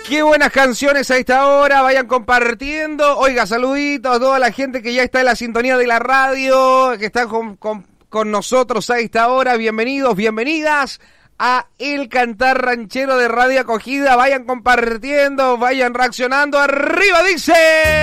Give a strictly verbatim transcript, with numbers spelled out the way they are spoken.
Qué buenas canciones a esta hora, vayan compartiendo. Oiga, saluditos a toda la gente que ya está en la sintonía de la radio, que está con, con, con nosotros a esta hora. Bienvenidos, bienvenidas a El Cantar Ranchero de Radio Acogida. Vayan compartiendo, vayan reaccionando. ¡Arriba, dice!